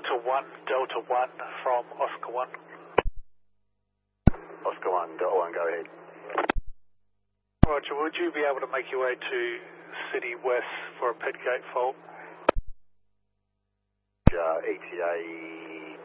Delta 1 from Oscar 1. Oscar 1, Delta 1, go ahead. Roger, would you be able to make your way to City West for a pit gate fault? ETA